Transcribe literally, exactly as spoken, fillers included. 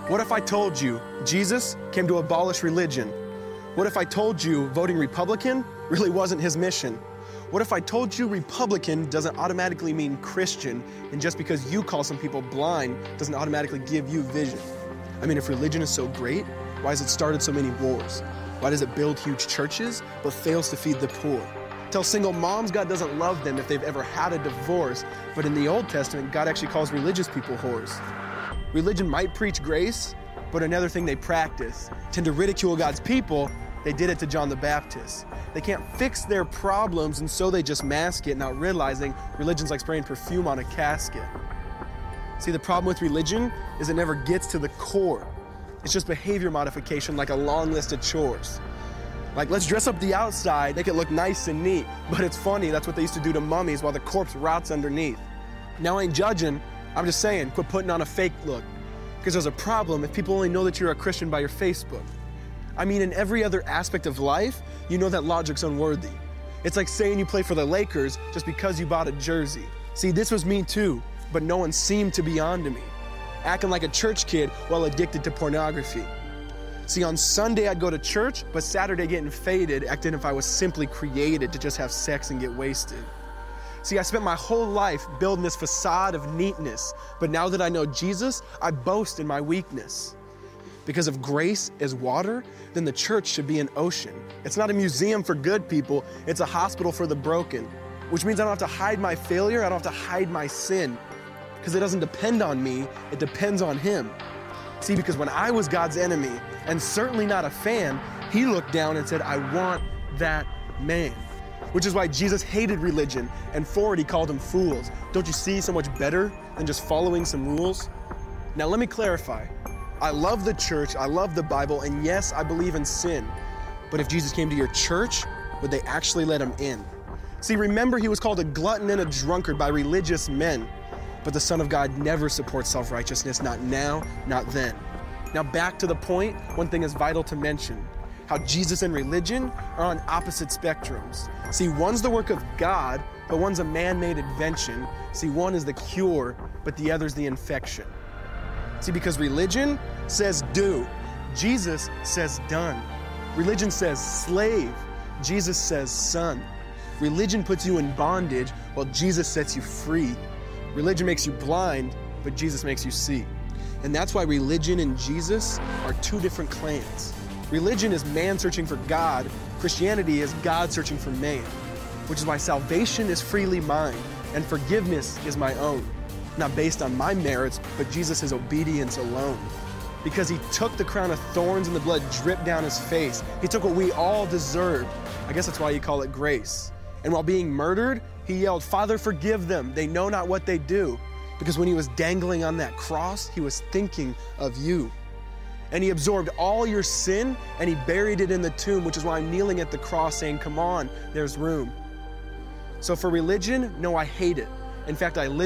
What if I told you Jesus came to abolish religion? What if I told you voting Republican really wasn't his mission? What if I told you Republican doesn't automatically mean Christian, and just because you call some people blind doesn't automatically give you vision? I mean, if religion is so great, why has it started so many wars? Why does it build huge churches but fails to feed the poor? Tell single moms God doesn't love them if they've ever had a divorce, but in the Old Testament, God actually calls religious people whores. Religion might preach grace, but another thing they practice. Tend to ridicule God's people. They did it to John the Baptist. They can't fix their problems, and so they just mask it, not realizing religion's like spraying perfume on a casket. See, the problem with religion is it never gets to the core. It's just behavior modification, like a long list of chores. Like, let's dress up the outside, make it look nice and neat. But it's funny, that's what they used to do to mummies while the corpse rots underneath. Now, I ain't judging, I'm just saying, quit putting on a fake look. Because there's a problem if people only know that you're a Christian by your Facebook. I mean, in every other aspect of life, you know that logic's unworthy. It's like saying you play for the Lakers just because you bought a jersey. See, this was me too, but no one seemed to be on to me. Acting like a church kid while addicted to pornography. See, on Sunday I'd go to church, but Saturday getting faded, acting if I was simply created to just have sex and get wasted. See, I spent my whole life building this facade of neatness, but now that I know Jesus, I boast in my weakness. Because if grace is water, then the church should be an ocean. It's not a museum for good people, it's a hospital for the broken, which means I don't have to hide my failure, I don't have to hide my sin, because it doesn't depend on me, it depends on Him. See, because when I was God's enemy, and certainly not a fan, He looked down and said, I want that man. Which is why Jesus hated religion, and for it He called them fools. Don't you see so much better than just following some rules? Now let me clarify. I love the church, I love the Bible, and yes, I believe in sin. But if Jesus came to your church, would they actually let Him in? See, remember He was called a glutton and a drunkard by religious men. But the Son of God never supports self-righteousness, not now, not then. Now back to the point, one thing is vital to mention. How Jesus and religion are on opposite spectrums. See, one's the work of God, but one's a man-made invention. See, one is the cure, but the other's the infection. See, because religion says do, Jesus says done. Religion says slave, Jesus says son. Religion puts you in bondage, while Jesus sets you free. Religion makes you blind, but Jesus makes you see. And that's why religion and Jesus are two different clans. Religion is man searching for God. Christianity is God searching for man. Which is why salvation is freely mine, and forgiveness is my own. Not based on my merits, but Jesus' obedience alone. Because He took the crown of thorns and the blood dripped down His face. He took what we all deserved. I guess that's why you call it grace. And while being murdered, He yelled, Father, forgive them. They know not what they do. Because when He was dangling on that cross, He was thinking of you. And He absorbed all your sin, and He buried it in the tomb, which is why I'm kneeling at the cross saying, come on, there's room. So for religion, no, I hate it. In fact, I live